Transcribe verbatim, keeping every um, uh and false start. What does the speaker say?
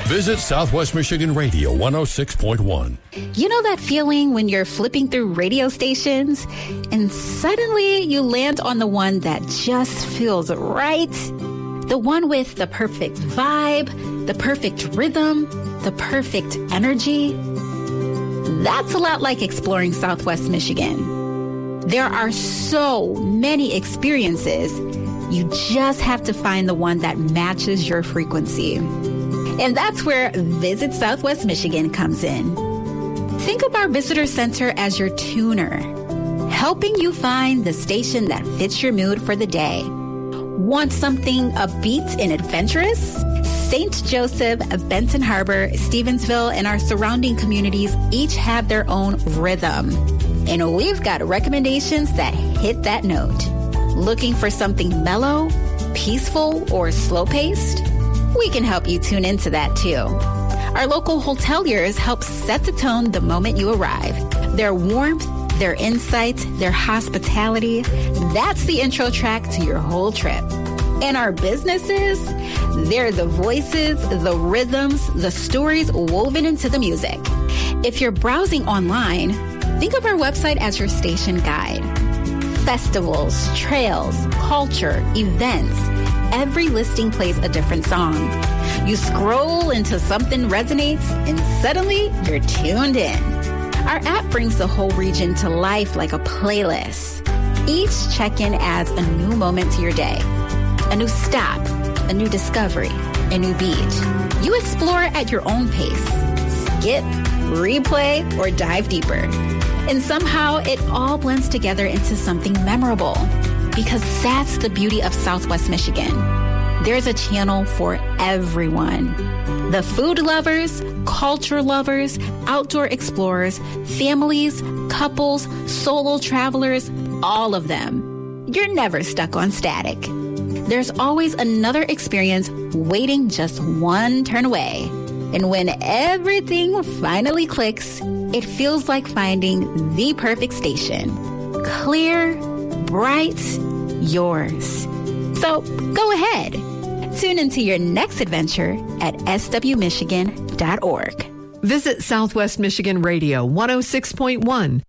Visit Southwest Michigan Radio one oh six point one. You know that feeling when you're flipping through radio stations and suddenly you land on the one that just feels right? The one with the perfect vibe, the perfect rhythm, the perfect energy? That's a lot like exploring Southwest Michigan. There are so many experiences. You just have to find the one that matches your frequency. And that's where Visit Southwest Michigan comes in. Think of our visitor center as your tuner, helping you find the station that fits your mood for the day. Want something upbeat and adventurous? Saint Joseph, Benton Harbor, Stevensville, and our surrounding communities each have their own rhythm. And we've got recommendations that hit that note. Looking for something mellow, peaceful, or slow-paced? We can help you tune into that too. Our local hoteliers help set the tone the moment you arrive. Their warmth, their insight, their hospitality, that's the intro track to your whole trip. And our businesses, they're the voices, the rhythms, the stories woven into the music. If you're browsing online, think of our website as your station guide. Festivals, trails, culture, events, every listing plays a different song. You scroll until something resonates and suddenly you're tuned in. Our app brings the whole region to life like a playlist. Each check-in adds a new moment to your day. A new stop, a new discovery, a new beat. You explore at your own pace. Skip, replay, or dive deeper. And somehow it all blends together into something memorable. Because that's the beauty of Southwest Michigan. There's a channel for everyone. The food lovers, culture lovers, outdoor explorers, families, couples, solo travelers, all of them. You're never stuck on static. There's always another experience waiting just one turn away. And when everything finally clicks, it feels like finding the perfect station. Clear, bright, yours. So go ahead. Tune into your next adventure at s w michigan dot org. Visit Southwest Michigan Radio one oh six point one